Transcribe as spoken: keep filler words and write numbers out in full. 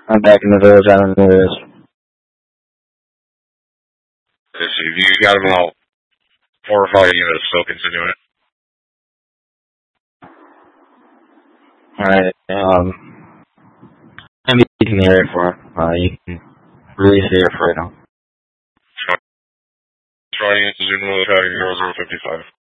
I'm back in the village. I don't know who it is. Let's see. You got about four or five units still continuing. Alright, um, I'm using the area for him. Uh, you can release the air for right now. Trying to zoom in with zero zero fifty-five.